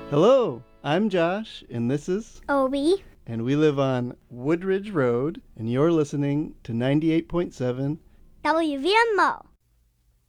Hello, I'm Josh, and this is Obi. and we live on Woodridge Road, and you're listening to 98.7 WVMO.